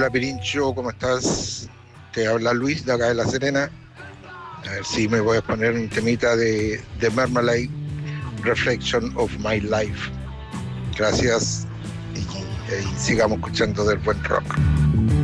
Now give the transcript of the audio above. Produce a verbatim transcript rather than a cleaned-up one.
Hola Pirincho, ¿cómo estás? Te habla Luis de acá de La Serena. A ver si me voy a poner un temita de, de Marmalade, Reflection of My Life. Gracias y, y sigamos escuchando del buen rock.